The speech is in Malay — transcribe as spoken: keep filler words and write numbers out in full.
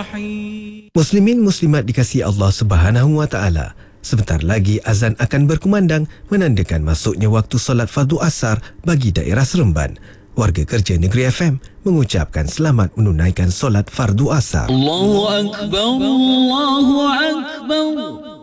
Muslimin muslimat dikasihi Allah Subhanahu wa taala. Sebentar lagi azan akan berkumandang menandakan masuknya waktu solat fardu asar bagi daerah Seremban. Warga kerja Negeri F M mengucapkan selamat menunaikan solat fardu asar. Allahu Akbar, Allahu Akbar.